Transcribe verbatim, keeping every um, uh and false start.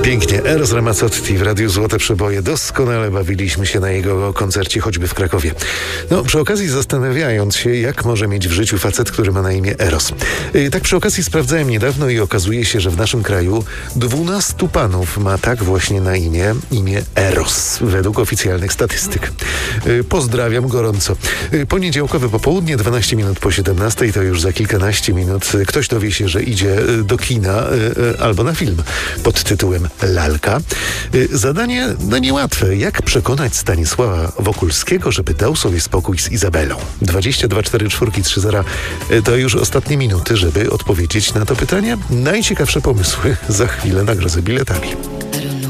Pięknie. Eros Ramazzotti w Radiu Złote Przeboje. Doskonale bawiliśmy się na jego koncercie, choćby w Krakowie. No, przy okazji zastanawiając się, jak może mieć w życiu facet, który ma na imię Eros. Yy, tak przy okazji sprawdzałem niedawno i okazuje się, że w naszym kraju dwunastu panów ma tak właśnie na imię, imię Eros, według oficjalnych statystyk. Yy, pozdrawiam gorąco. Yy, poniedziałkowe popołudnie, dwanaście minut po siedemnastej, to już za kilkanaście minut ktoś dowie się, że idzie do kina yy, albo na film pod tytułem Lalka. Zadanie no niełatwe. Jak przekonać Stanisława Wokulskiego, żeby dał sobie spokój z Izabelą? dwadzieścia dwa cztery cztery trzy zero to już ostatnie minuty, żeby odpowiedzieć na to pytanie. Najciekawsze pomysły za chwilę nagrodzę biletami.